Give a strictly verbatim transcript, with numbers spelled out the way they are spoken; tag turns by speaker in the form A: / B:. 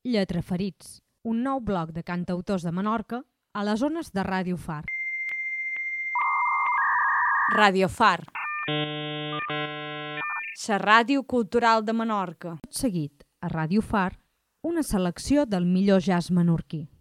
A: Lletraferits, un nou bloc de cantautors de Menorca a les ones de Ràdio Far.
B: Ràdio Far, la ràdio cultural de Menorca.
A: Tot seguit, a Ràdio Far, una selecció del millor jazz menorquí.